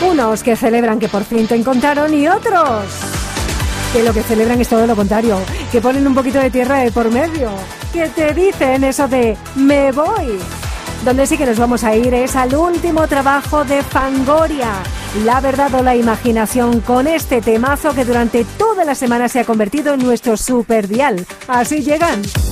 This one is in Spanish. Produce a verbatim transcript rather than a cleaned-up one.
Unos que celebran que por fin te encontraron y otros que lo que celebran es todo lo contrario, que ponen un poquito de tierra de por medio, que te dicen eso de me voy. Donde sí que nos vamos a ir es al último trabajo de Fangoria, La verdad o la imaginación, con este temazo que durante toda la semana se ha convertido en nuestro superdial. Así llegan.